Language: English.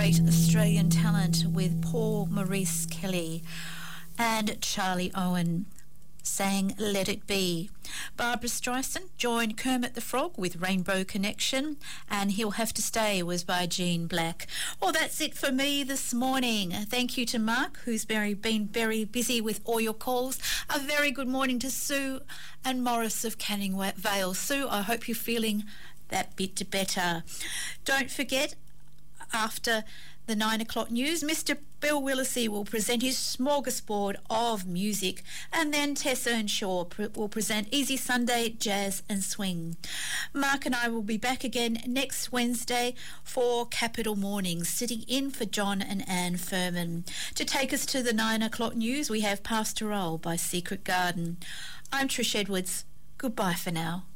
great Australian talent with Paul Maurice Kelly and Charlie Owen sang Let It Be. Barbara Streisand joined Kermit the Frog with Rainbow Connection, and He'll Have to Stay was by Jean Black. Well, that's it for me this morning. Thank you to Mark, who's been very busy with all your calls. A very good morning to Sue and Morris of Canning Vale. Sue, I hope you're feeling that bit better. Don't forget, after the 9 o'clock news, Mr. Bill Willisey will present his smorgasbord of music, and then Tessa Earnshaw will present Easy Sunday, Jazz and Swing. Mark and I will be back again next Wednesday for Capital Mornings, sitting in for John and Anne Furman. To take us to the 9 o'clock news, we have Pastoral by Secret Garden. I'm Trish Edwards. Goodbye for now.